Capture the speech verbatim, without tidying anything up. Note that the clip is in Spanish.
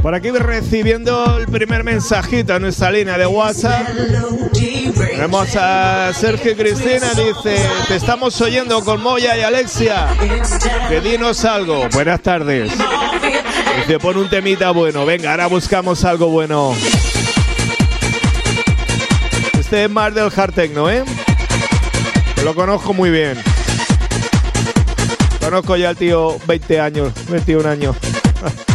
Por aquí recibiendo el primer mensajito en nuestra línea de WhatsApp. Tenemos a Sergio y Cristina, dice: te estamos oyendo con Moya y Alexia. Que dinos algo. Buenas tardes. Dice: pon un temita bueno. Venga, ahora buscamos algo bueno. Este es más del hard techno, ¿eh? Lo conozco muy bien. Conozco ya al tío veinte años, veintiún años.